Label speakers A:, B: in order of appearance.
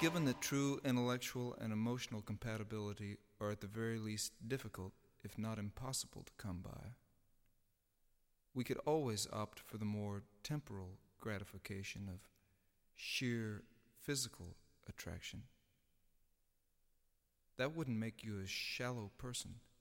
A: given that true intellectual and emotional compatibility are at the very least difficult, if not impossible, to come by, we could always opt for the more temporal gratification of sheer physical attraction. That wouldn't make you a shallow person.